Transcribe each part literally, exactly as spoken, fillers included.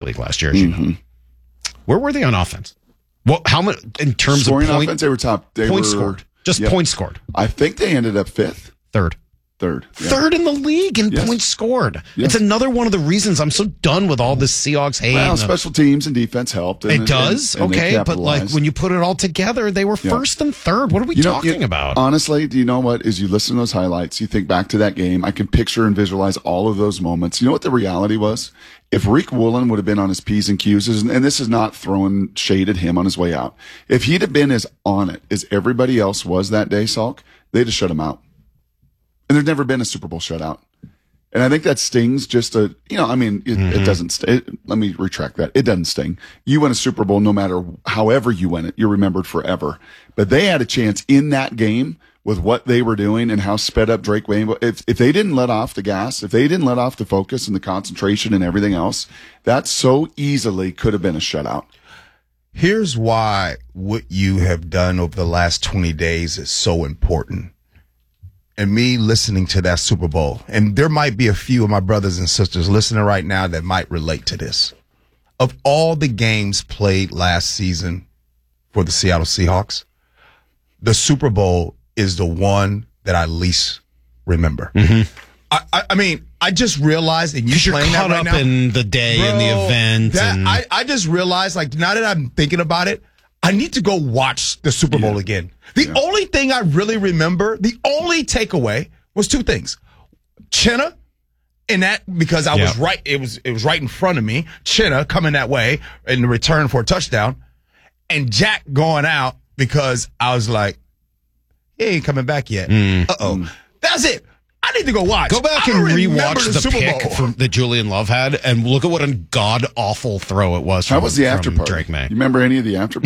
league last year, as mm-hmm. you know. Where were they on offense? What? How much in terms Scoring of point, offense? They were top. They points were, scored. Just yep. points scored. I think they ended up fifth, third. Third. Yeah. Third in the league in yes. points scored. Yes. It's another one of the reasons I'm so done with all this Seahawks hate. Well, special teams and defense helped. And, it does, and, and okay, but like when you put it all together, they were yeah. first and third. What are we you know, talking you, about? Honestly, do you know what? As you listen to those highlights, you think back to that game, I can picture and visualize all of those moments. You know what the reality was? If Rick Woolen would have been on his P's and Q's, and this is not throwing shade at him on his way out, if he'd have been as on it as everybody else was that day, Salk, they'd have shut him out. And there's never been a Super Bowl shutout. And I think that stings just a, you know, I mean, it, mm-hmm. it doesn't, st- it, let me retract that. It doesn't sting. You win a Super Bowl no matter however you win it, you're remembered forever. But they had a chance in that game with what they were doing and how sped up Drake May. If, if they didn't let off the gas, if they didn't let off the focus and the concentration and everything else, that so easily could have been a shutout. Here's why what you have done over the last twenty days is so important. And me listening to that Super Bowl, and there might be a few of my brothers and sisters listening right now that might relate to this. Of all the games played last season for the Seattle Seahawks, the Super Bowl is the one that I least remember. Mm-hmm. I, I, I mean, I just realized, and you you're playing caught that right up now, in the day bro, and the event. That, and... I, I just realized, like, now that I'm thinking about it, I need to go watch the Super Bowl yeah. again. The yeah. only thing I really remember, the only takeaway was two things. Chenna, and that because I yeah. was right, it was it was right in front of me. Chenna coming that way in return for a touchdown, and Jack going out because I was like, he ain't coming back yet. Mm. Uh oh, mm. That's it. I need to go watch. Go back and rewatch the, the Super pick Bowl. from, that Julian Love had, and look at what a god awful throw it was. From, How was the after party? Drake May. You remember any of the after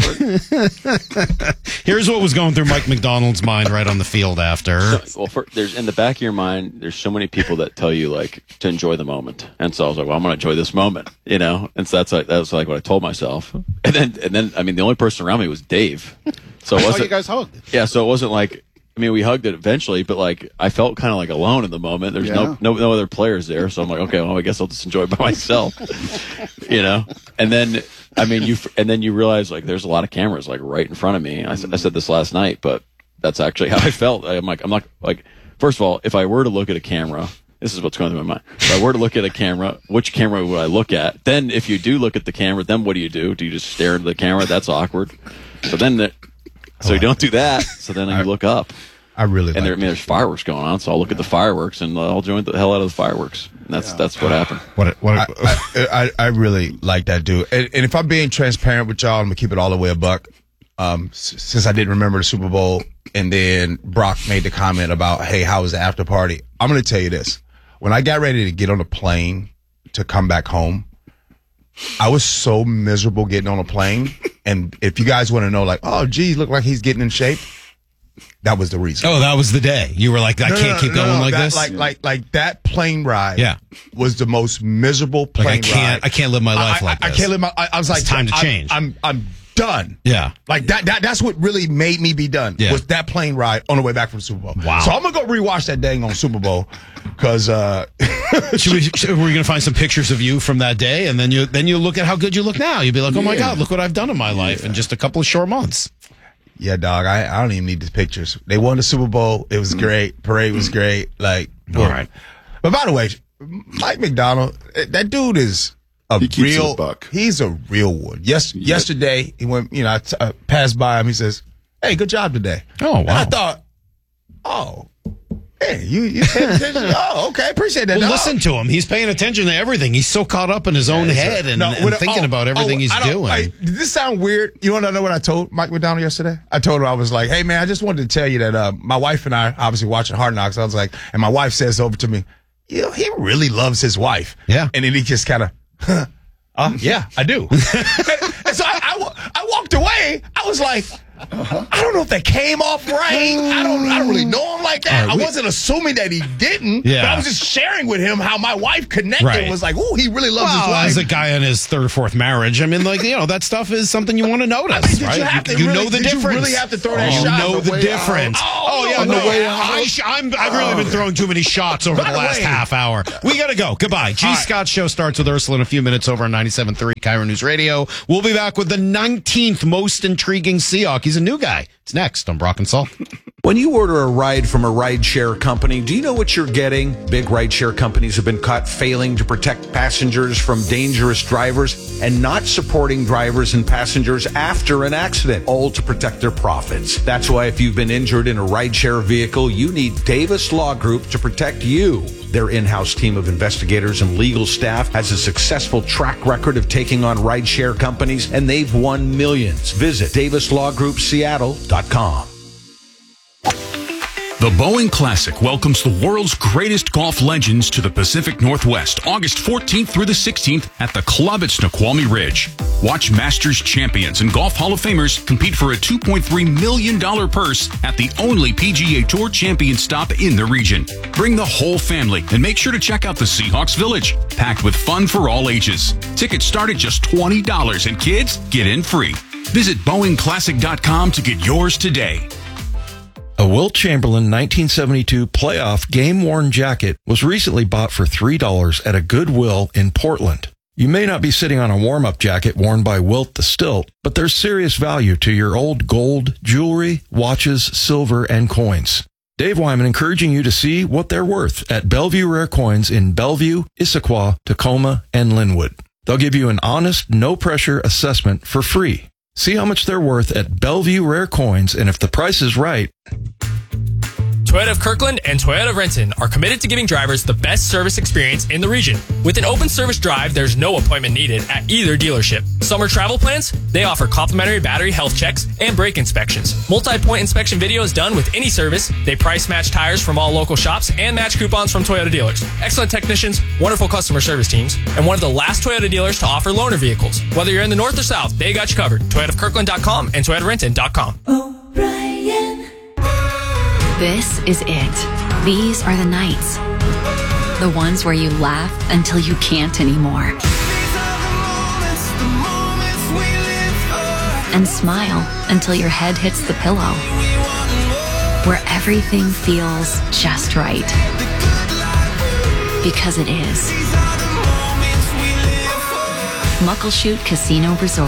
party? Here's what was going through Mike McDonald's mind right on the field after. So, well, for, there's in the back of your mind, there's so many people that tell you like to enjoy the moment, and so I was like, well, I'm going to enjoy this moment, you know. And so that's like that was like what I told myself, and then and then I mean the only person around me was Dave, so it I wasn't saw you guys hugged. Yeah, so it wasn't like. I mean, we hugged it eventually, but like I felt kind of like alone in the moment. There's yeah. no, no no other players there, so I'm like, okay, well, I guess I'll just enjoy it by myself, you know. And then, I mean, you and then you realize like there's a lot of cameras like right in front of me. I, I said this last night, but that's actually how I felt. I'm like, I'm not like. First of all, if I were to look at a camera, this is what's going through my mind. If I were to look at a camera, which camera would I look at? Then, if you do look at the camera, then what do you do? Do you just stare into the camera? That's awkward. So then. The, So you don't do that. So then you look up. I really and like there, I mean, there's fireworks going on. So I'll look at the fireworks and I'll join the hell out of the fireworks. And that's yeah. that's what happened. What? What? I, I, I, I really like that dude. And, and if I'm being transparent with y'all, I'm gonna keep it all the way a buck. Um, s- since I didn't remember the Super Bowl, and then Brock made the comment about, "Hey, how was the after party?" I'm gonna tell you this: when I got ready to get on a plane to come back home, I was so miserable getting on a plane. And if you guys want to know, like, oh, geez, look like he's getting in shape. That was the reason. Oh, that was the day. You were like, I no, can't no, no, keep no, going no, like that, this? Like, like, like that plane ride yeah. was the most miserable plane like I can't, ride. I can't live my life I, like I, this. I can't live my, I, I was it's like, time to I'm, change. I'm, I'm, I'm done. Yeah. Like that, that, that's what really made me be done yeah. was that plane ride on the way back from the Super Bowl. Wow. So I'm going to go rewatch that dang on Super Bowl. Cause, uh, should we, should, we're going to find some pictures of you from that day. And then you, then you look at how good you look now. You'll be like, oh my yeah. God, look what I've done in my life yeah. in just a couple of short months. Yeah, dog. I, I don't even need the pictures. They won the Super Bowl. It was great. Parade was great. Like, all yeah. right. But by the way, Mike McDonald, that dude is a he keeps real. his buck. He's a real one. Yes. Yeah. Yesterday, he went. You know, I t- uh, passed by him. He says, "Hey, good job today." Oh wow. And I thought, oh. Hey, you, you paying attention? Oh, okay. Appreciate that. Well, dog. listen to him. He's paying attention to everything. He's so caught up in his own yeah, head and, no, and when, thinking oh, about everything oh, he's doing. I, did this sound weird? You want to know what I told Mike McDonald yesterday? I told him, I was like, hey, man, I just wanted to tell you that uh, my wife and I obviously watching Hard Knocks. I was like, and my wife says over to me, you know, he really loves his wife. Yeah. And then he just kind of, huh, uh, yeah, I do. and, and so I, I, I walked away. I was like, I don't know if that came off right. I don't I don't really know him like that. Right, I we- wasn't assuming that he didn't. Yeah. But I was just sharing with him how my wife connected. Right. Was like, oh, he really loves Well, his wife. as a guy in his third or fourth marriage, I mean, like, you know, that stuff is something you want to notice, I mean, did right? you have to you really- know the did you difference. really have to throw that you shot know on the the way difference. out? Oh, yeah, On no. the way out? I, I'm, I've really been throwing too many shots over By the the last way- half hour. We got to go. Goodbye. G. All right. Scott Show starts with Ursula in a few minutes over on ninety-seven point three Cairo News Radio. We'll be back with the nineteenth most intriguing Seahawk. He's a new guy. It's next on Brock and Salt. When you order a ride from a rideshare company, do you know what you're getting? Big rideshare companies have been caught failing to protect passengers from dangerous drivers and not supporting drivers and passengers after an accident, all to protect their profits. That's why if you've been injured in a rideshare vehicle, you need Davis Law Group to protect you. Their in-house team of investigators and legal staff has a successful track record of taking on rideshare companies, and they've won millions. Visit Davis Law Group Seattle dot com. The Boeing Classic welcomes the world's greatest golf legends to the Pacific Northwest, August fourteenth through the sixteenth at the club at Snoqualmie Ridge. Watch Masters champions and Golf Hall of Famers compete for a two point three million dollars purse at the only P G A Tour champion stop in the region. Bring the whole family and make sure to check out the Seahawks Village, packed with fun for all ages. Tickets start at just twenty dollars and kids get in free. Visit Boeing Classic dot com to get yours today. A Wilt Chamberlain nineteen seventy-two playoff game-worn jacket was recently bought for three dollars at a Goodwill in Portland. You may not be sitting on a warm-up jacket worn by Wilt the Stilt, but there's serious value to your old gold, jewelry, watches, silver, and coins. Dave Wyman encouraging you to see what they're worth at Bellevue Rare Coins in Bellevue, Issaquah, Tacoma, and Linwood. They'll give you an honest, no-pressure assessment for free. See how much they're worth at Bellevue Rare Coins, and if the price is right... Toyota of Kirkland and Toyota of Renton are committed to giving drivers the best service experience in the region. With an open service drive, there's no appointment needed at either dealership. Summer travel plans? They offer complimentary battery health checks and brake inspections. Multi-point inspection video is done with any service. They price match tires from all local shops and match coupons from Toyota dealers. Excellent technicians, wonderful customer service teams, and one of the last Toyota dealers to offer loaner vehicles. Whether you're in the north or south, they got you covered. Toyota of Kirkland dot com and Toyota of Renton dot com. O'Brien. This is it. These are the nights. The ones where you laugh until you can't anymore. And smile until your head hits the pillow. Where everything feels just right. Because it is. Muckleshoot Casino Resort.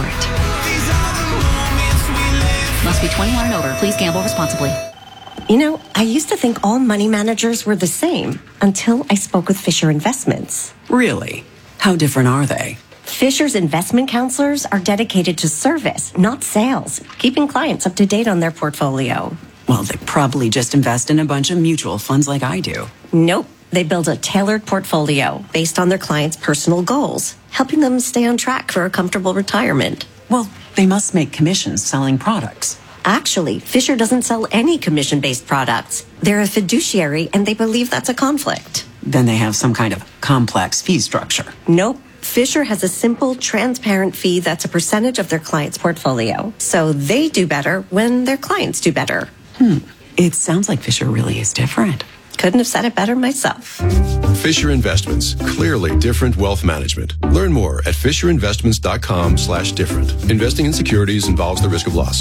Must be twenty-one and over. Please gamble responsibly. You know, I used to think all money managers were the same until I spoke with Fisher Investments. Really? How different are they? Fisher's investment counselors are dedicated to service, not sales, keeping clients up to date on their portfolio. Well, they probably just invest in a bunch of mutual funds like I do. Nope. They build a tailored portfolio based on their clients' personal goals, helping them stay on track for a comfortable retirement. Well, they must make commissions selling products. Actually, Fisher doesn't sell any commission-based products. They're a fiduciary, and they believe that's a conflict. Then they have some kind of complex fee structure. Nope. Fisher has a simple, transparent fee that's a percentage of their client's portfolio. So they do better when their clients do better. Hmm. It sounds like Fisher really is different. Couldn't have said it better myself. Fisher Investments. Clearly different wealth management. Learn more at fisher investments dot com slash different. Investing in securities involves the risk of loss.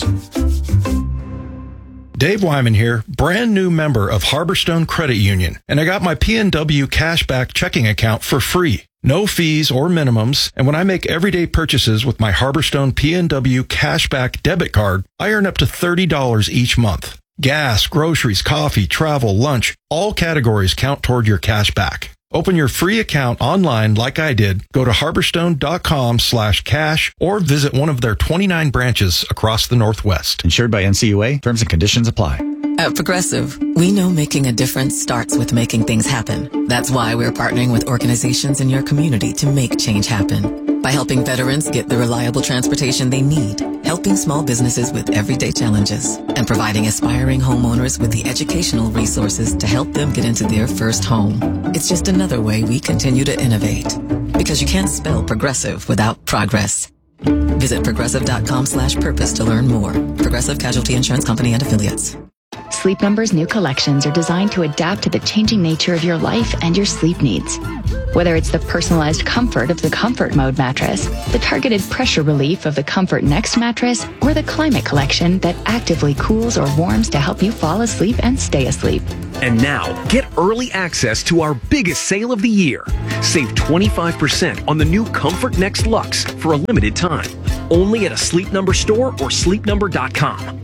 Dave Wyman here, brand new member of Harborstone Credit Union, and I got my P N W Cashback checking account for free. No fees or minimums, and when I make everyday purchases with my Harborstone P N W Cashback debit card, I earn up to thirty dollars each month. Gas, groceries, coffee, travel, lunch, all categories count toward your cash back. Open your free account online like I did. Go to harborstone dot com slash cash or visit one of their twenty-nine branches across the Northwest. Insured by N C U A. Terms and conditions apply. At Progressive, we know making a difference starts with making things happen. That's why we're partnering with organizations in your community to make change happen. By helping veterans get the reliable transportation they need, helping small businesses with everyday challenges, and providing aspiring homeowners with the educational resources to help them get into their first home. It's just another way we continue to innovate. Because you can't spell progressive without progress. Visit progressive.com slash purpose to learn more. Progressive Casualty Insurance Company and Affiliates. Sleep Number's new collections are designed to adapt to the changing nature of your life and your sleep needs. Whether it's the personalized comfort of the Comfort Mode mattress, the targeted pressure relief of the Comfort Next mattress, or the Climate Collection that actively cools or warms to help you fall asleep and stay asleep. And now, get early access to our biggest sale of the year. Save twenty-five percent on the new Comfort Next Luxe for a limited time. Only at a Sleep Number store or sleep number dot com.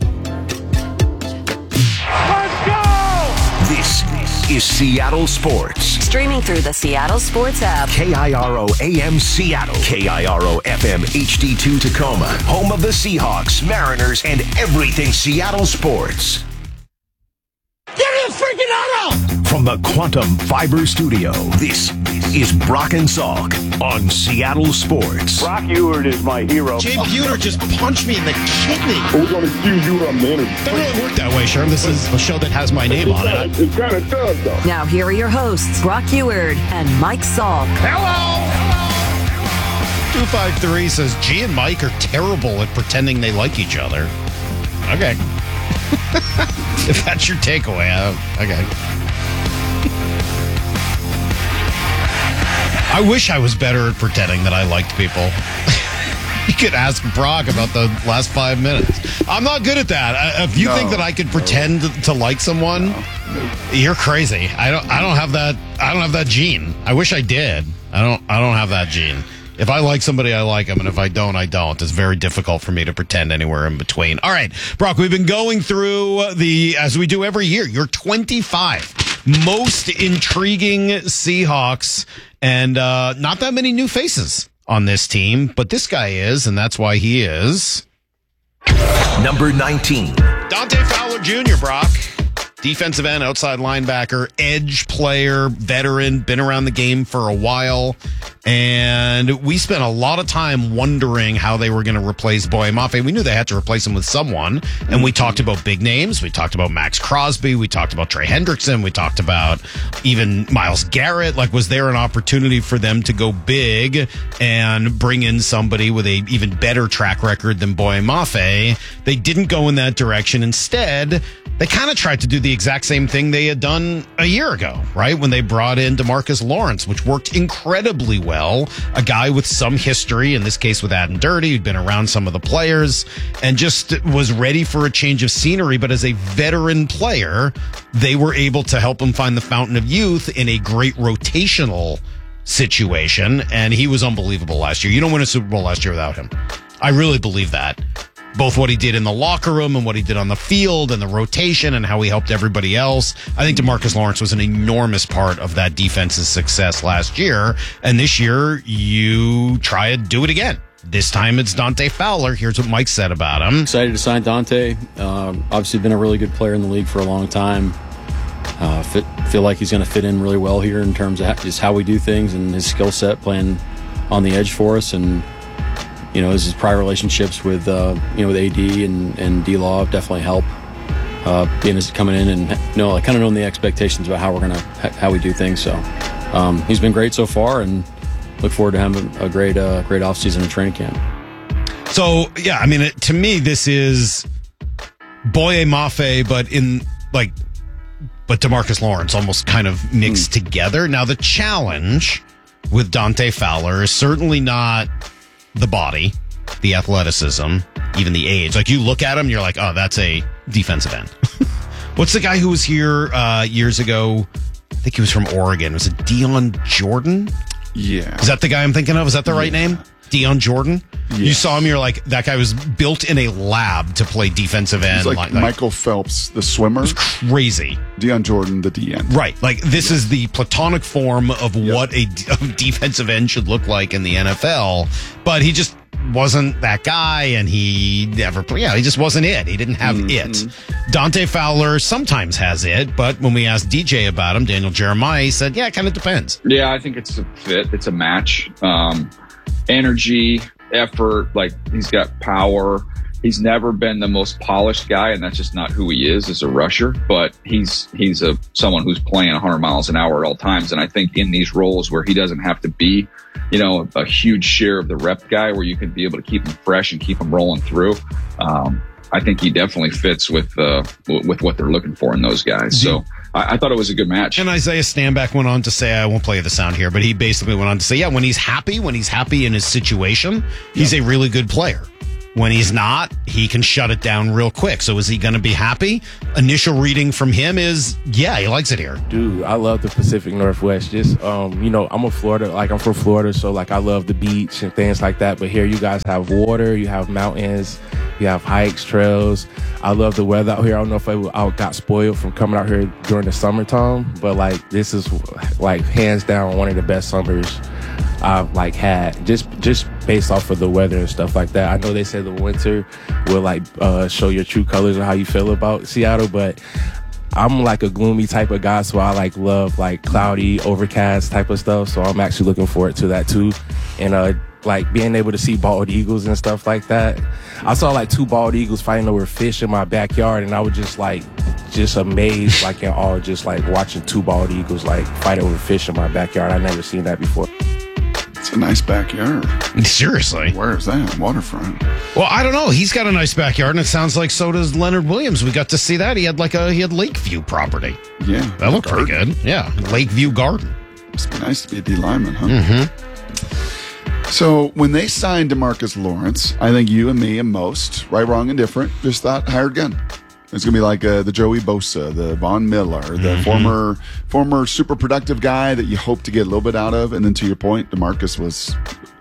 This is Seattle Sports. Streaming through the Seattle Sports app. K I R O A M Seattle. K I R O F M H D two Tacoma. Home of the Seahawks, Mariners, and everything Seattle sports. Get his freaking auto! From the Quantum Fiber Studio, this is Brock and Salk on Seattle Sports. Brock Ewert is my hero. Jay Buhner just punched me in the kidney. We're going to excuse you on the interview. Doesn't really work that way, Sherm. This is a show that has my name on it. It kind of does, though. Now, here are your hosts, Brock Ewert and Mike Salk. Hello! two five three says, G and Mike are terrible at pretending they like each other. Okay. If that's your takeaway, uh, okay. I wish I was better at pretending that I liked people. You could ask Brock about the last five minutes. I'm not good at that. I, if you no, think that I could pretend no. to like someone, no. you're crazy. I don't. I don't have that. I don't have that gene. I wish I did. I don't. I don't have that gene. If I like somebody, I like them, and if I don't, I don't. It's very difficult for me to pretend anywhere in between. All right, Brock, we've been going through the, as we do every year, your twenty-five most intriguing Seahawks, and uh, not that many new faces on this team, but this guy is, and that's why he is number nineteen. Dante Fowler Junior, Brock. Defensive end, outside linebacker, edge player, veteran, been around the game for a while. And we spent a lot of time wondering how they were going to replace Boye Mafe. We knew they had to replace him with someone. And we talked about big names. We talked about Max Crosby. We talked about Trey Hendrickson. We talked about even Myles Garrett. Like, was there an opportunity for them to go big and bring in somebody with a even better track record than Boye Mafe? They didn't go in that direction. Instead, they kind of tried to do the exact same thing they had done a year ago, right? When they brought in DeMarcus Lawrence, which worked incredibly well. A guy with some history, in this case with Adam Dirty, who'd been around some of the players and just was ready for a change of scenery. But as a veteran player, they were able to help him find the fountain of youth in a great rotational situation. And he was unbelievable last year. You don't win a Super Bowl last year without him. I really believe that. Both what he did in the locker room and what he did on the field and the rotation and how he helped everybody else. I think DeMarcus Lawrence was an enormous part of that defense's success last year. And this year, you try to do it again. This time it's Dante Fowler. Here's what Mike said about him. Excited to sign Dante. Uh, obviously been a really good player in the league for a long time. Uh, fit, feel like he's going to fit in really well here in terms of just how we do things and his skill set playing on the edge for us. And you know, his prior relationships with, uh, you know, with A D and, and D-Law definitely help. Uh, being as coming in and you know, kind of knowing the expectations about how we're gonna how we do things. So um, he's been great so far, and look forward to having a great uh, great offseason and training camp. So yeah, I mean, it, to me, this is Boye Mafe, but in like, but DeMarcus Lawrence almost kind of mixed mm. together. Now the challenge with Dante Fowler is certainly not the body, the athleticism, even the age. Like, you look at him, you're like, oh, that's a defensive end. What's the guy who was here uh, years ago? I think he was from Oregon. Was it Dion Jordan? Yeah. Is that the guy I'm thinking of? Is that the right yeah. name? Dion Jordan? Yes. You saw him, you're like, that guy was built in a lab to play defensive end. He's like, like Michael Phelps, the swimmer. It was crazy. Dion Jordan, the D end. Right. Like, this yeah. is the platonic form of yep. what a, a defensive end should look like in the N F L. But he just wasn't that guy, and he never played. Yeah, he just wasn't it. He didn't have mm-hmm. it. Dante Fowler sometimes has it, but when we asked D J about him, Daniel Jeremiah, he said, yeah, it kind of depends. Yeah, I think it's a fit. It's a match. Um, energy, effort, like, he's got power. He's never been the most polished guy, and that's just not who he is as a rusher. But he's he's a someone who's playing one hundred miles an hour at all times. And I think in these roles where he doesn't have to be, you know, a huge share of the rep guy where you can be able to keep him fresh and keep him rolling through. Um, I think he definitely fits with uh, with what they're looking for in those guys. So I, I thought it was a good match. And Isaiah Stanback went on to say, I won't play the sound here, but he basically went on to say, yeah, when he's happy, when he's happy in his situation, he's a really good player. When he's not, he can shut it down real quick. So is he going to be happy? Initial reading from him is, yeah, he likes it here. Dude, I love the Pacific Northwest. Just, um, you know, I'm a Florida, like I'm from Florida, so like I love the beach and things like that. But here you guys have water, you have mountains, you have hikes, trails. I love the weather out here. I don't know if I, I got spoiled from coming out here during the summertime, but like this is like hands down one of the best summers I've like had, just just based off of the weather and stuff like that. I know they say the winter will like uh, show your true colors of how you feel about Seattle, but I'm like a gloomy type of guy, so I like love like cloudy, overcast type of stuff. So I'm actually looking forward to that too, and uh, like being able to see bald eagles and stuff like that. I saw like two bald eagles fighting over fish in my backyard, and I was just like, just amazed, like in awe, just like watching two bald eagles like fight over fish in my backyard. I never seen that before. It's a nice backyard. Seriously. Where is that? Waterfront. Well, I don't know. He's got a nice backyard, and it sounds like so does Leonard Williams. We got to see that. He had like a he had Lakeview property. Yeah. That looked pretty good. Yeah. Lakeview Garden. Must be nice to be a D lineman, huh? Mm-hmm. So when they signed DeMarcus Lawrence, I think you and me and most, right, wrong, and different, just thought hired gun. It's going to be like uh, the Joey Bosa, the Von Miller, the Mm-hmm. former former super productive guy that you hope to get a little bit out of. And then to your point, DeMarcus was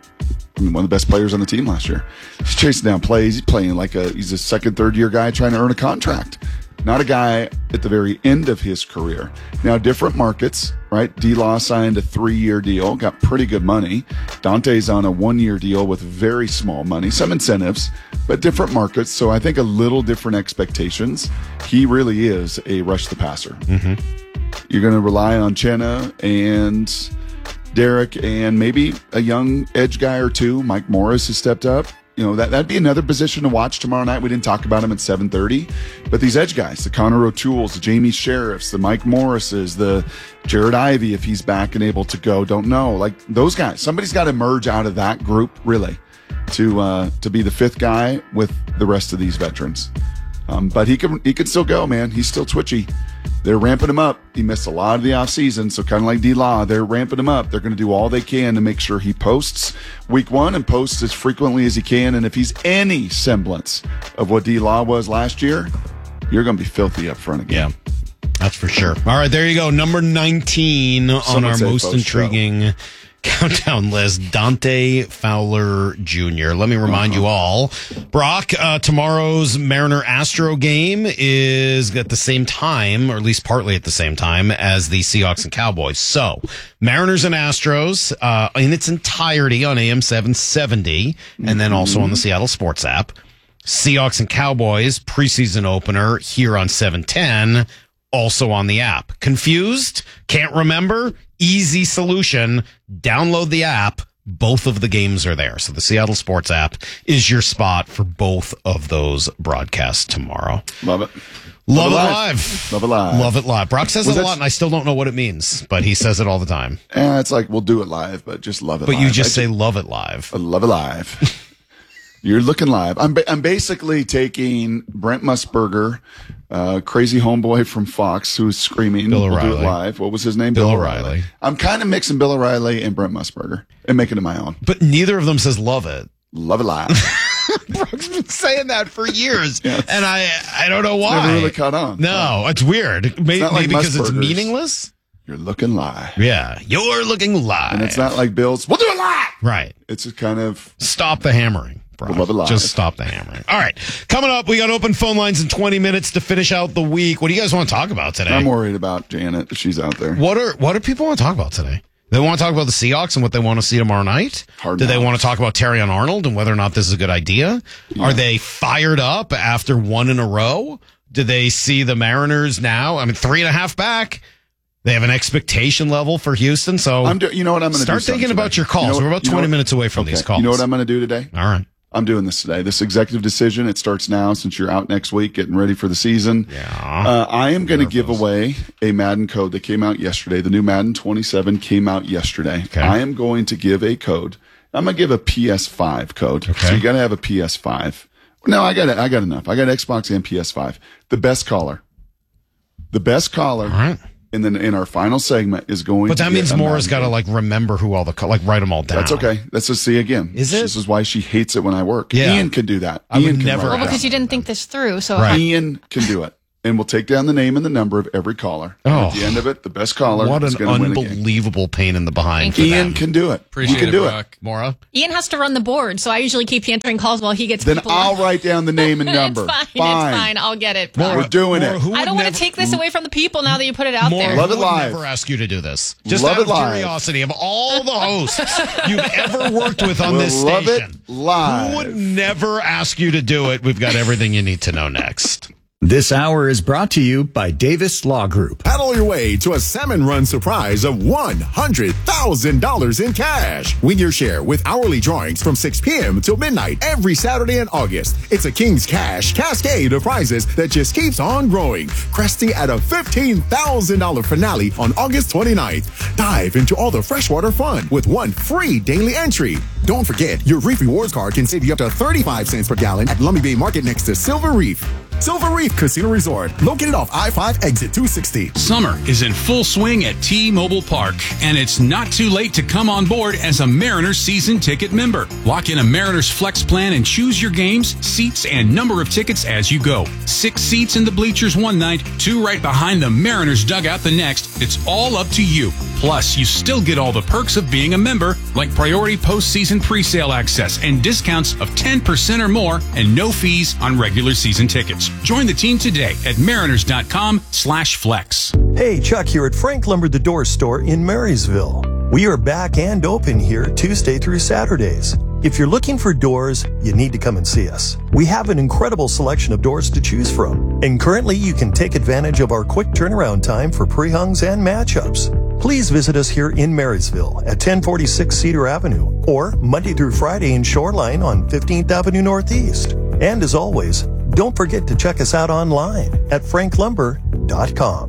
I mean, one of the best players on the team last year. He's chasing down plays. He's playing like a he's a second, third year guy trying to earn a contract. Not a guy at the very end of his career. Now, different markets, right? D-Law signed a three-year deal, got pretty good money. Dante's on a one-year deal with very small money, some incentives, but different markets. So I think a little different expectations. He really is a rush the passer. Mm-hmm. You're going to rely on Chenna and Derek and maybe a young edge guy or two. Mike Morris has stepped up. You know, that, that'd be another position to watch tomorrow night. We didn't talk about him at seven thirty. But these edge guys, the Connor O'Toole's, the Jamie Sheriffs, the Mike Morrises, the Jared Ivey, if he's back and able to go, don't know. Like, those guys, somebody's got to emerge out of that group, really, to uh, to be the fifth guy with the rest of these veterans. Um, but he can he can still go, man. He's still twitchy. They're ramping him up. He missed a lot of the offseason, so kind of like D-Law, they're ramping him up. They're going to do all they can to make sure he posts week one and posts as frequently as he can. And if he's any semblance of what D-Law was last year, you're going to be filthy up front again. Yeah, that's for sure. All right, there you go. Number nineteen on Someone our say most post-show. intriguing countdown list, Dante Fowler Junior Let me remind you all, Brock, uh, tomorrow's Mariner Astro game is at the same time, or at least partly at the same time, as the Seahawks and Cowboys. So, Mariners and Astros uh, in its entirety on A M seven seventy, and then also on the Seattle Sports app. Seahawks and Cowboys preseason opener here on seven ten, also on the app. Confused? Can't remember? Easy solution. Download the app. Both of the games are there. So the Seattle Sports app is your spot for both of those broadcasts tomorrow. Love it. Love, Love it it live. live. Love it live. Love it live. Brock says Was it a that- lot, and I still don't know what it means, but he says it all the time. And it's like, we'll do it live, but just love it But live. you just I say love it live. I love it live. You're looking live. I'm ba- I'm basically taking Brent Musburger, uh, crazy homeboy from Fox, who's screaming, Bill "We'll do it O'Reilly. live." What was his name? Bill O'Reilly. I'm kind of mixing Bill O'Reilly and Brent Musburger and making it my own. But neither of them says love it. Love it live. Brock's been saying that for years, and I I don't know why. Never really caught on. No, it's weird. Maybe, not like maybe because it's Musburgers. meaningless. You're looking live. Yeah, you're looking live. And it's not like Bill's, we'll do it live. Right. It's just kind of stop the hammering. Brock. Love it live. Just stop the hammering. All right. Coming up, we got open phone lines in twenty minutes to finish out the week. What do you guys want to talk about today? I'm worried about Janet if she's out there. What are what do people want to talk about today? They want to talk about the Seahawks and what they want to see tomorrow night? Hard do they knocks. want to talk about Terrion Arnold and whether or not this is a good idea? Yeah. Are they fired up after one in a row? Do they see the Mariners now? I mean, three and a half back. They have an expectation level for Houston. So I'm do, you know what I'm going to do? start thinking something about today. your calls. You know what- We're about you know twenty what- minutes away from okay. these calls. You know what I'm going to do today? All right. I'm doing this today. This executive decision, it starts now since you're out next week, getting ready for the season. Yeah. Uh, I am going to give away a Madden code that came out yesterday. The new Madden twenty-seven came out yesterday. Okay. I am going to give a code. I'm going to give a P S five code. Okay. So you got to have a P S five. No, I got it. I got enough. I got Xbox and P S five. The best caller. The best caller. All right. And then in our final segment is going But to that get means a Maura's Madden got to code. like remember who all the co- like write them all down. That's okay. Let's just see again. Is it? This is why she hates it when I work. Yeah. Ian can do that. I Ian would can never write Well, it because down. you didn't think this through. So Right. Ian can do it. And we'll take down the name and the number of every caller. And Oh. at the end of it, the best caller What is an going to win a game. unbelievable pain in the behind. Thank for you. Ian them. can do it. Appreciate you can it, do Brock. Maura? Ian has to run the board, so I usually keep answering calls while he gets Then people. I'll write down the name and number. It's fine. It's fine. I'll get it. We're Brock. doing Maura, it. who I would don't want never- to take this away from the people now that you put it out Maura, there. Love who it would live. never ask you to do this. Just Love out it of live. curiosity, of all the hosts you've ever worked with on We'll this love it station, live. who would never ask you to do it? We've got everything you need to know next. This hour is brought to you by Davis Law Group. Paddle your way to a salmon run surprise of one hundred thousand dollars in cash. Win your share with hourly drawings from six p.m. till midnight every Saturday in August. It's a King's Cash cascade of prizes that just keeps on growing, cresting at a fifteen thousand dollars finale on August twenty-ninth. Dive into all the freshwater fun with one free daily entry. Don't forget, your Reef Rewards card can save you up to thirty-five cents per gallon at Lummi Bay Market next to Silver Reef. Silver Reef Casino Resort, located off I five exit two sixty. Summer is in full swing at T-Mobile Park, and it's not too late to come on board as a Mariners season ticket member. Lock in a Mariners Flex plan and choose your games, seats, and number of tickets as you go. Six seats in the bleachers one night, two right behind the Mariners dugout the next. It's all up to you. Plus, you still get all the perks of being a member, like priority postseason presale access and discounts of ten percent or more and no fees on regular season tickets. Join the team today at mariners.com slash flex. Hey, Chuck here at Frank Lumber the Door Store in Marysville. We are back and open here Tuesday through Saturdays. If you're looking for doors, you need to come and see us. We have an incredible selection of doors to choose from, and currently you can take advantage of our quick turnaround time for pre-hungs and matchups. Please visit us here in Marysville at ten forty-six Cedar Avenue or Monday through Friday in Shoreline on fifteenth Avenue Northeast. And as always, don't forget to check us out online at frank lumber dot com.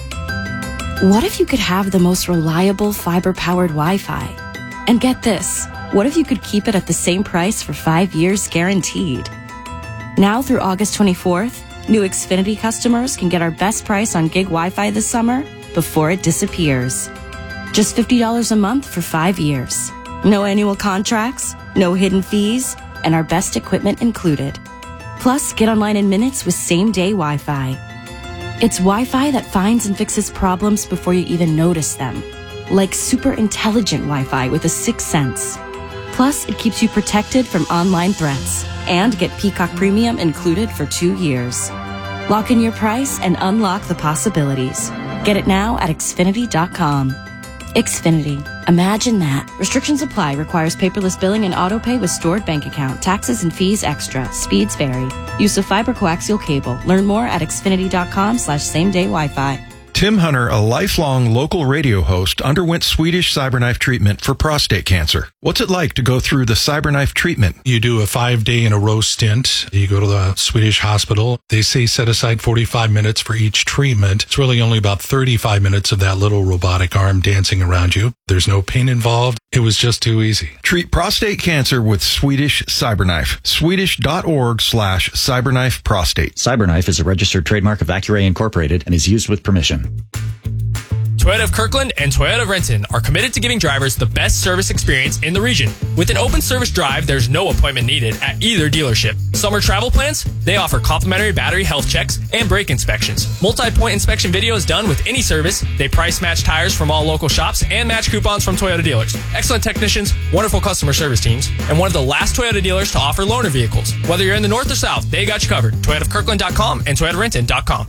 What if you could have the most reliable fiber-powered Wi-Fi? And get this, what if you could keep it at the same price for five years guaranteed? Now through August twenty-fourth, new Xfinity customers can get our best price on gig Wi-Fi this summer before it disappears. Just fifty dollars a month for five years. No annual contracts, no hidden fees, and our best equipment included. Plus, get online in minutes with same-day Wi-Fi. It's Wi-Fi that finds and fixes problems before you even notice them. Like super intelligent Wi-Fi with a sixth sense. Plus, it keeps you protected from online threats. And get Peacock Premium included for two years. Lock in your price and unlock the possibilities. Get it now at Xfinity dot com. Xfinity. Imagine that. Restrictions apply. Requires paperless billing and auto pay with stored bank account. Taxes and fees extra. Speeds vary. Use of fiber coaxial cable. Learn more at Xfinity dot com slash same day Wi-Fi. Tim Hunter, a lifelong local radio host, underwent Swedish CyberKnife treatment for prostate cancer. What's it like to go through the CyberKnife treatment? You do a five-day in a row stint. You go to the Swedish hospital. They say set aside forty-five minutes for each treatment. It's really only about thirty-five minutes of that little robotic arm dancing around you. There's no pain involved. It was just too easy. Treat prostate cancer with Swedish CyberKnife. Swedish.org slash CyberKnife prostate. CyberKnife is a registered trademark of Accuray Incorporated and is used with permission. Toyota of Kirkland and Toyota of Renton are committed to giving drivers the best service experience in the region. With an open service drive, there's no appointment needed at either dealership. Summer travel plans? They offer complimentary battery health checks and brake inspections. Multi-point inspection video is done with any service. They price match tires from all local shops and match coupons from Toyota dealers. Excellent technicians, wonderful customer service teams, and one of the last Toyota dealers to offer loaner vehicles. Whether you're in the north or south, they got you covered. Toyota of Kirkland dot com and Toyota of Renton dot com.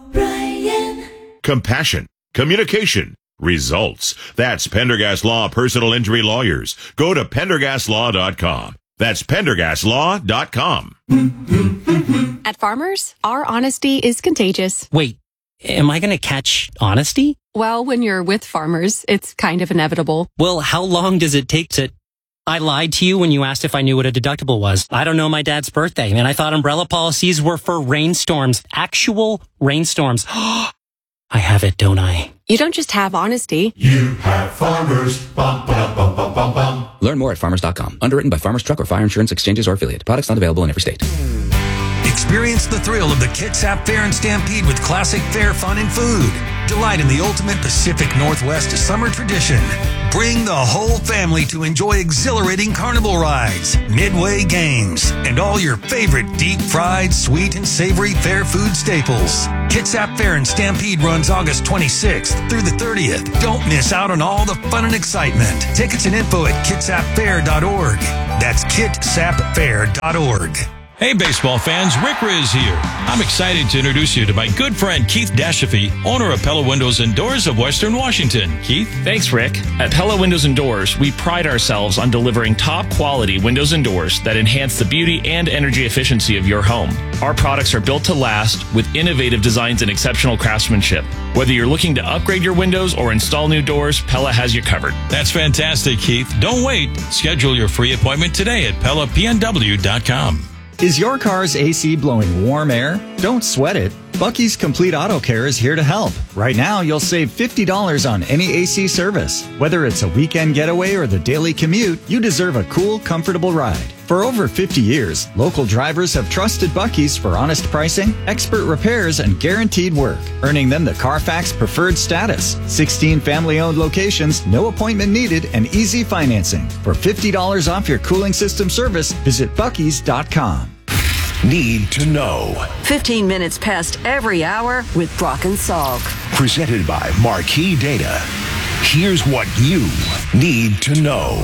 Compassion, communication, results. That's Pendergast Law Personal Injury Lawyers. Go to pendergast law dot com. That's pendergast law dot com. At Farmers, our honesty is contagious. Wait, am I going to catch honesty? Well, when you're with Farmers, it's kind of inevitable. Well, how long does it take to... I lied to you when you asked if I knew what a deductible was. I don't know my dad's birthday, and I thought umbrella policies were for rainstorms. Actual rainstorms. I have it, don't I? You don't just have honesty. You have Farmers. Bum, bum, bum, bum, bum, bum. Learn more at farmers dot com. Underwritten by Farmers Truck or Fire Insurance Exchanges or Affiliate. Products not available in every state. Experience the thrill of the Kitsap Fair and Stampede with classic fair fun and food. Delight in the ultimate Pacific Northwest summer tradition. Bring the whole family to enjoy exhilarating carnival rides, midway games, and all your favorite deep-fried, sweet, and savory fair food staples. Kitsap Fair and Stampede runs August twenty-sixth through the thirtieth. Don't miss out on all the fun and excitement. Tickets and info at kitsap fair dot org. That's kitsap fair dot org. Hey, baseball fans, Rick Riz here. I'm excited to introduce you to my good friend Keith Dashafy, owner of Pella Windows and Doors of Western Washington. Keith? Thanks, Rick. At Pella Windows and Doors, we pride ourselves on delivering top-quality windows and doors that enhance the beauty and energy efficiency of your home. Our products are built to last with innovative designs and exceptional craftsmanship. Whether you're looking to upgrade your windows or install new doors, Pella has you covered. That's fantastic, Keith. Don't wait. Schedule your free appointment today at pella p n w dot com. Is your car's A C blowing warm air? Don't sweat it. Bucky's Complete Auto Care is here to help. Right now, you'll save fifty dollars on any A C service. Whether it's a weekend getaway or the daily commute, you deserve a cool, comfortable ride. For over fifty years, local drivers have trusted Bucky's for honest pricing, expert repairs, and guaranteed work, earning them the Carfax Preferred status. sixteen family-owned locations, no appointment needed, and easy financing. For fifty dollars off your cooling system service, visit buckys dot com. Need to know. fifteen minutes past every hour with Brock and Salk. Presented by Marquee Data. Here's what you need to know.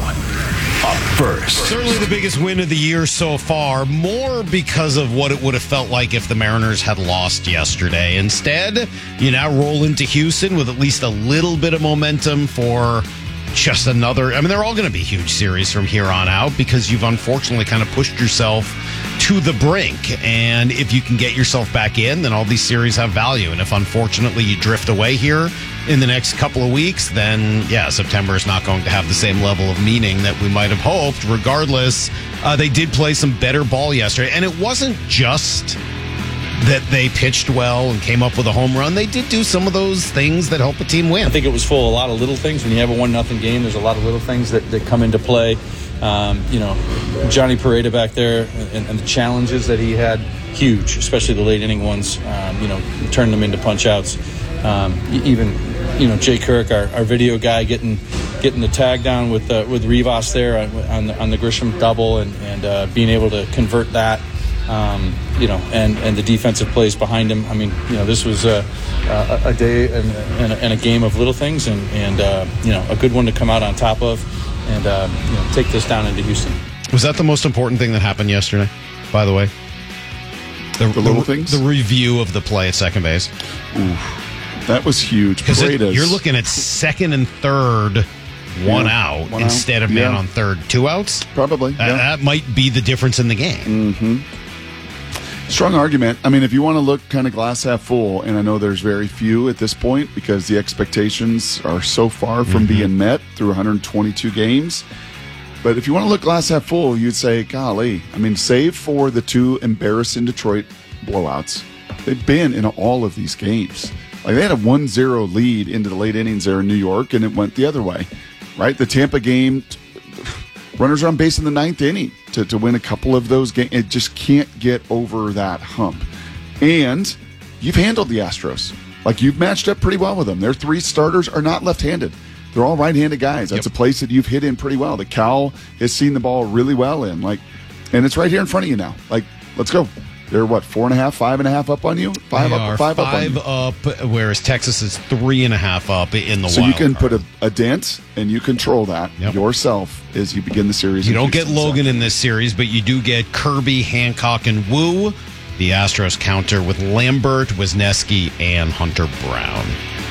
Up first. Certainly the biggest win of the year so far, more because of what it would have felt like if the Mariners had lost yesterday. Instead, you now roll into Houston with at least a little bit of momentum for just another. I mean, they're all going to be huge series from here on out because you've unfortunately kind of pushed yourself to the brink. And if you can get yourself back in, then all these series have value. And if unfortunately you drift away here in the next couple of weeks, then yeah, September is not going to have the same level of meaning that we might have hoped. Regardless, uh, they did play some better ball yesterday. And it wasn't just that they pitched well and came up with a home run. They did do some of those things that help a team win. I think it was full of a lot of little things. When you have a one nothing game, there's a lot of little things that, that come into play. Um, you know, Johnny Pareda back there and, and the challenges that he had, huge, especially the late inning ones, um, you know, turning them into punch outs. Um, even, you know, Jay Kirk, our, our video guy, getting getting the tag down with uh, with Rivas there on, on, the, on the Grisham double and, and uh, being able to convert that. Um, you know, and, and the defensive plays behind him. I mean, you know, this was a, a, a day and, and, a, and a game of little things and, and uh, you know, a good one to come out on top of and, uh, you know, take this down into Houston. Was that the most important thing that happened yesterday, by the way? The, the little the, things? The review of the play at second base. Ooh, that was huge. Because you're looking at second and third, one yeah, out, one instead out. of man yeah. on third, two outs? Probably. Uh, yeah. That might be the difference in the game. Mm-hmm. Strong argument. I mean, if you want to look kind of glass half full, and I know there's very few at this point because the expectations are so far from Mm-hmm. being met through one hundred twenty-two games. But if you want to look glass half full, you'd say, golly, I mean, save for the two embarrassing Detroit blowouts, they've been in all of these games. Like they had a one zero lead into the late innings there in New York, and it went the other way, right? The Tampa game, runners are on base in the ninth inning to, to win a couple of those games. It just can't get over that hump. And you've handled the Astros. Like you've matched up pretty well with them. Their three starters are not left-handed. They're all right-handed guys. That's yep. a place that you've hit in pretty well. The Cal has seen the ball really well in. Like, and it's right here in front of you now. Like, let's go. They're what, four and a half, five and a half up on you? Five they up, are five, five up on you. up, whereas Texas is three and a half up in the so wild you can card. put a, a dent and you control that yep. yourself as you begin the series. You don't get Logan in this series, but you do get Kirby, Hancock, and Wu. The Astros counter with Lambert, Wisniewski, and Hunter Brown.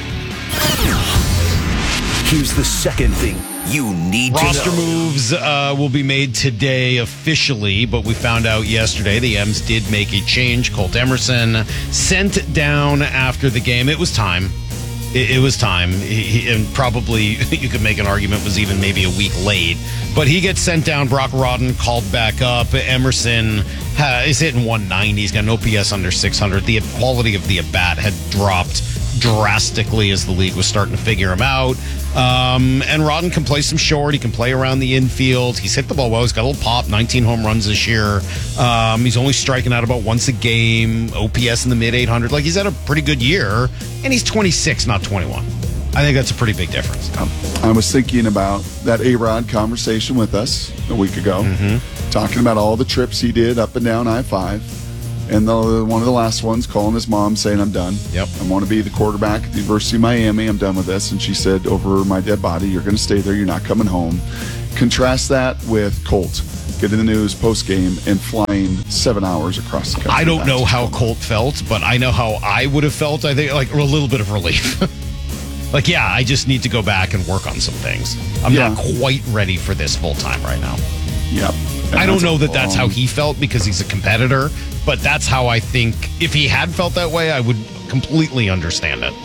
Here's the second thing you need Roster to know. moves uh, will be made today officially, but we found out yesterday the M's did make a change. Colt Emerson sent down after the game. It was time. it, it was time. He, he, and probably you could make an argument was even maybe a week late. But he gets sent down. Brock Rodden called back up. Emerson ha, is hitting one ninety. He's got an O P S under six hundred. The quality of the at-bat had dropped drastically as the league was starting to figure him out. Um, and Rodden can play some short. He can play around the infield. He's hit the ball well. He's got a little pop, nineteen home runs this year. Um, he's only striking out about once a game. O P S in the mid eight hundred. Like, he's had a pretty good year. And he's twenty-six, not twenty-one. I think that's a pretty big difference. Um, I was thinking about that A-Rod conversation with us a week ago, mm-hmm. talking about all the trips he did up and down I five. And the, one of the last ones, calling his mom, saying, I'm done. Yep. I want to be the quarterback at the University of Miami. I'm done with this. And she said, over my dead body, you're going to stay there. You're not coming home. Contrast that with Colt getting the news post-game and flying seven hours across the country. I don't know how Colt felt, but I know how I would have felt. I think, like, a little bit of relief. Like, yeah, I just need to go back and work on some things. I'm Yeah. not quite ready for this full-time right now. Yep. And I don't that's know a that that's how long- he felt because he's a competitor, but that's how I think if he had felt that way, I would completely understand it.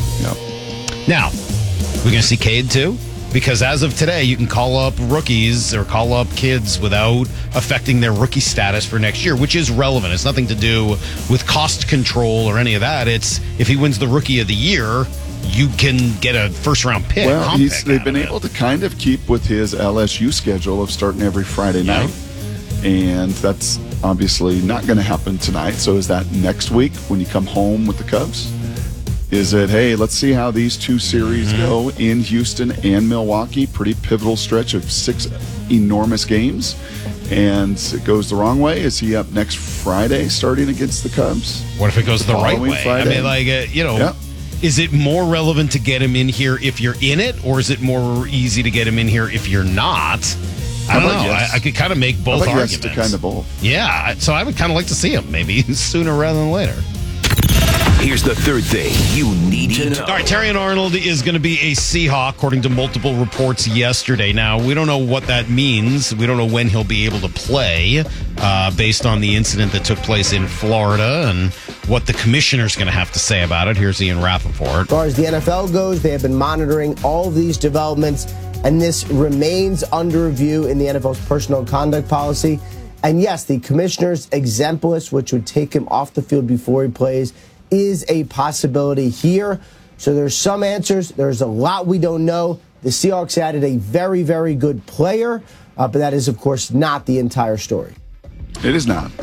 Yep. Now, we're going to see Cade too, because as of today, you can call up rookies or call up kids without affecting their rookie status for next year, which is relevant. It's nothing to do with cost control or any of that. It's if he wins the rookie of the year, you can get a first round pick. Well, comp he's, pick they've out been of it. able to kind of keep with his L S U schedule of starting every Friday night. And that's obviously not going to happen tonight. So is that next week when you come home with the Cubs? Is it, hey, let's see how these two series Mm-hmm. go in Houston and Milwaukee? Pretty pivotal stretch of six enormous games. And it goes the wrong way. Is he up next Friday starting against the Cubs? What if it goes the, right following way? Friday? I mean, like, uh, you know, Yeah. is it more relevant to get him in here if you're in it, or is it more easy to get him in here if you're not? I How don't about know. yes? I, I could kind of make How both about yes arguments. to kind of both? Yeah, so I would kind of like to see him maybe sooner rather than later. Here's the third thing you need to know. All right, Terrion Arnold is going to be a Seahawk, according to multiple reports yesterday. Now, we don't know what that means. We don't know when he'll be able to play uh, based on the incident that took place in Florida and what the commissioner's going to have to say about it. Here's Ian Rappaport. As far as the N F L goes, they have been monitoring all of these developments, and this remains under review in the N F L's personal conduct policy. And yes, the commissioner's exempt list, which would take him off the field before he plays, is a possibility here. So there's some answers. There's a lot we don't know. The Seahawks added a very, very good player, uh, but that is, of course, not the entire story. It is not.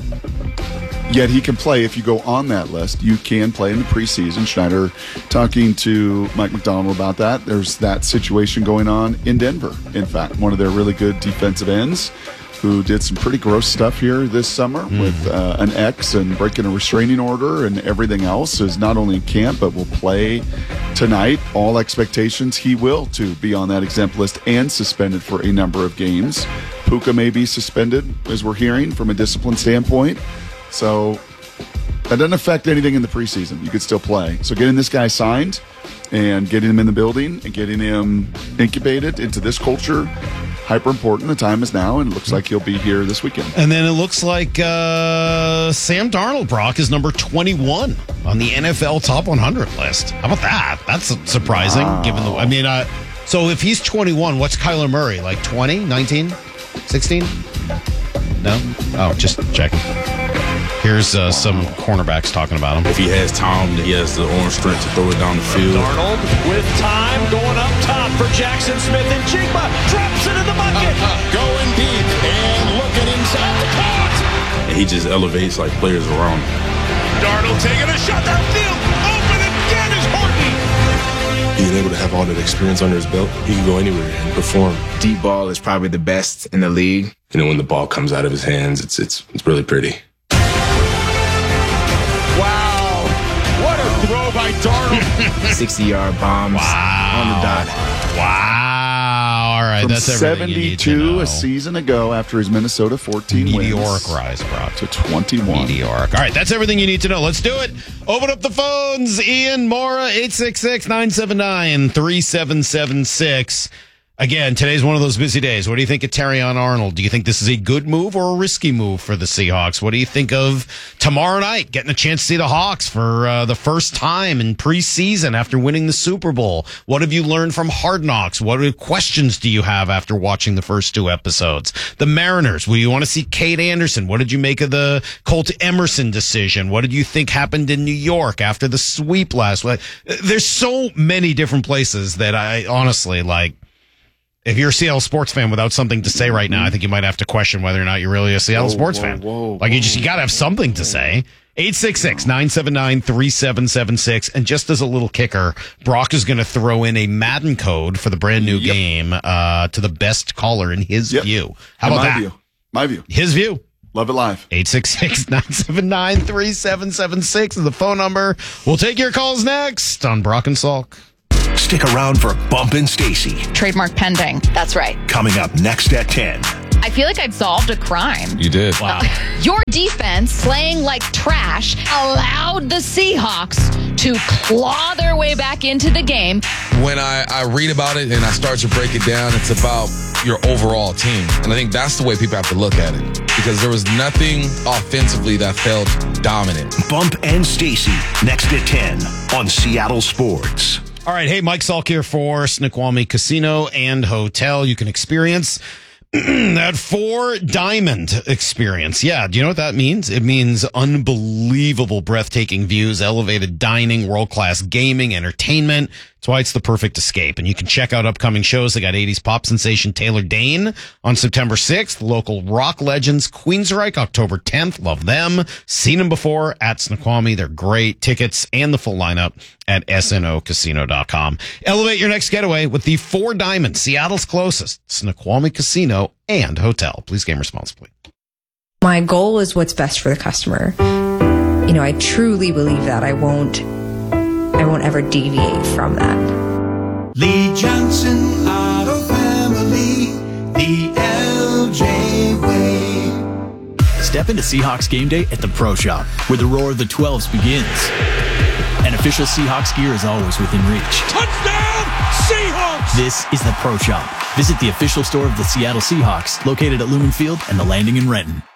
Yet he can play if you go on that list. You can play in the preseason. Schneider talking to Mike McDonald about that. There's that situation going on in Denver. In fact, one of their really good defensive ends who did some pretty gross stuff here this summer mm-hmm. with uh, an X and breaking a restraining order and everything else is not only in camp but will play tonight. All expectations he will to be on that exempt list and suspended for a number of games. Puka may be suspended, as we're hearing, from a discipline standpoint. So that doesn't affect anything in the preseason. You could still play. So getting this guy signed and getting him in the building and getting him incubated into this culture, hyper important. The time is now, and it looks like he'll be here this weekend. And then it looks like uh, Sam Darnold, Brock, is number twenty-one on the N F L top one hundred list. How about that? That's surprising, Wow. given the. I mean, uh, so if he's twenty-one, what's Kyler Murray? Like twenty, nineteen, sixteen? No? Oh, just checking. Here's uh, some cornerbacks talking about him. If he has time, he has the arm strength to throw it down the field. Darnold with time going up top for Jackson Smith and Jigba drops it in the bucket. Going deep and looking inside the court. And he just elevates like players around him. Darnold taking a shot downfield. Open again is Horton. Being able to have all that experience under his belt, he can go anywhere and perform. Deep ball is probably the best in the league. You know, when the ball comes out of his hands, it's it's it's really pretty. Wow. What a throw by Darnold. sixty-yard bombs wow. on the dot. Wow. All right. From That's everything you need to seventy-two know. a season ago after his Minnesota fourteen Meteoric wins. rise, Brock. To twenty-one. Meteoric. All right. That's everything you need to know. Let's do it. Open up the phones. Ian Mora, eight six six, nine seven nine, three seven seven six. Again, today's one of those busy days. What do you think of Terrion Arnold? Do you think this is a good move or a risky move for the Seahawks? What do you think of tomorrow night, getting a chance to see the Hawks for uh, the first time in preseason after winning the Super Bowl? What have you learned from Hard Knocks? What questions do you have after watching the first two episodes? The Mariners, will you want to see Kate Anderson? What did you make of the Colt Emerson decision? What did you think happened in New York after the sweep last week? There's so many different places that I honestly like. If you're a Seattle sports fan without something to say right now, I think you might have to question whether or not you're really a Seattle whoa, sports whoa, fan. Whoa, like you just, you got to have something to say. eight six six, nine seven nine, three seven seven six. And just as a little kicker, Brock is going to throw in a Madden code for the brand new yep. game uh, to the best caller in his yep. view. How in about my that? View. My view. His view. Love it live. eight six six, nine seven nine, three seven seven six is the phone number. We'll take your calls next on Brock and Salk. Stick around for Bump and Stacy. Trademark pending. That's right. Coming up next at ten. I feel like I'd solved a crime. You did. Wow. Uh, your defense, playing like trash, allowed the Seahawks to claw their way back into the game. When I, I read about it and I start to break it down, it's about your overall team. And I think that's the way people have to look at it. Because there was nothing offensively that felt dominant. Bump and Stacy, next at ten on Seattle Sports. All right. Hey, Mike Salk here for Snoqualmie Casino and Hotel. You can experience that four diamond experience. Yeah. Do you know what that means? It means unbelievable, breathtaking views, elevated dining, world-class gaming, entertainment. That's why it's the perfect escape. And you can check out upcoming shows. They got eighties pop sensation Taylor Dane on September sixth. Local rock legends Queensryche October tenth. Love them. Seen them before at Snoqualmie. They're great. Tickets and the full lineup at S N O casino dot com. Elevate your next getaway with the Four Diamonds, Seattle's closest Snoqualmie Casino and Hotel. Please game responsibly. My goal is what's best for the customer. You know, I truly believe that. I won't I won't ever deviate from that. Lee Johnson Auto Family, the L J way. Step into Seahawks game day at the Pro Shop, where the roar of the twelves begins. And official Seahawks gear is always within reach. Touchdown, Seahawks! This is the Pro Shop. Visit the official store of the Seattle Seahawks, located at Lumen Field and the Landing in Renton.